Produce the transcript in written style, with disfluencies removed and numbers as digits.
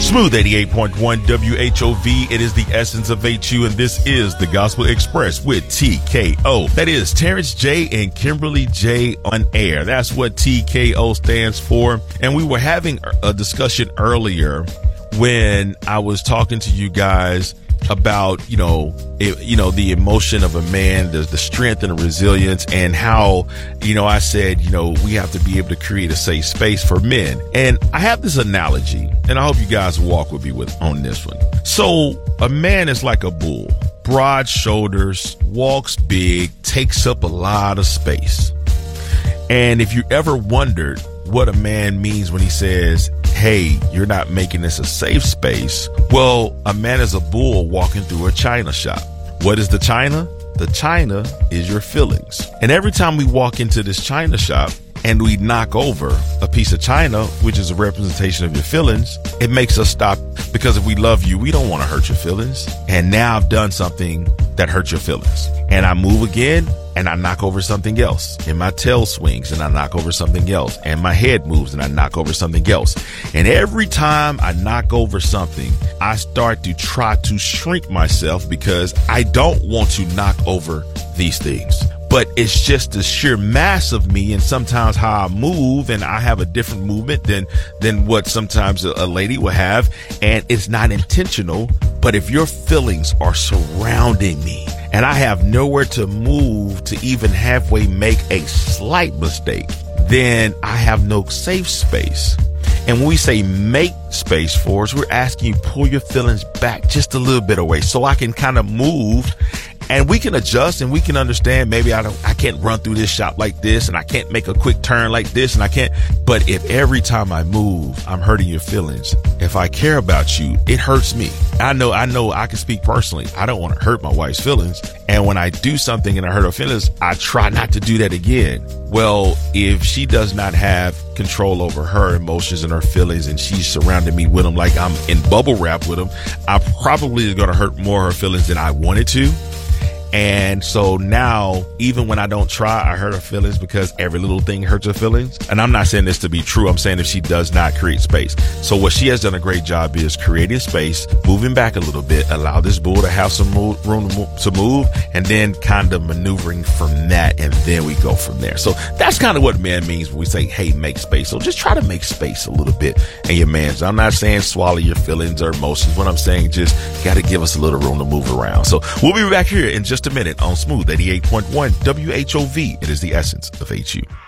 Smooth 88.1 WHOV. It is the essence of HU, and this is the Gospel Express with TKO. That is Terrence J and Kimberly J on air. That's what TKO stands for. And we were having a discussion earlier when I was talking to you guys about, the emotion of a man, the strength and the resilience, and how, I said, we have to be able to create a safe space for men. And I have this analogy, and I hope you guys walk with me on this one. So a man is like a bull, broad shoulders, walks big, takes up a lot of space. And if you ever wondered what a man means when he says, hey, you're not making this a safe space, well, a man is a bull walking through a china shop. What is the china? The china is your feelings. And every time we walk into this china shop and we knock over a piece of china, which is a representation of your feelings, it makes us stop, because if we love you, we don't want to hurt your feelings. And now I've done something that hurt your feelings. And I move again and I knock over something else. And my tail swings and I knock over something else. And my head moves and I knock over something else. And every time I knock over something, I start to try to shrink myself because I don't want to knock over these things. But it's just the sheer mass of me, and sometimes how I move, and I have a different movement than what sometimes a lady will have, and it's not intentional. But if your feelings are surrounding me and I have nowhere to move to even halfway make a slight mistake, then I have no safe space. And when we say make space for us, we're asking you pull your feelings back just a little bit away so I can kind of move. And we can adjust and we can understand, maybe I can't run through this shop like this, and I can't make a quick turn like this, and I can't. But if every time I move, I'm hurting your feelings, if I care about you, it hurts me. I know I can speak personally. I don't want to hurt my wife's feelings. And when I do something and I hurt her feelings, I try not to do that again. Well, if she does not have control over her emotions and her feelings, and she's surrounding me with them like I'm in bubble wrap with them, I probably is going to hurt more of her feelings than I wanted to. And so now, even when I don't try, I hurt her feelings because every little thing hurts her feelings. And I'm not saying this to be true. I'm saying if she does not create space. So what she has done a great job is creating space, moving back a little bit, allow this bull to have some room to move, and then kind of maneuvering from that. And then we go from there. So that's kind of what man means when we say, hey, make space. So just try to make space a little bit in your man's. I'm not saying swallow your feelings or emotions. What I'm saying, just got to give us a little room to move around. So we'll be back here in just a minute on Smooth 88.1 WHOV. It is the essence of HU.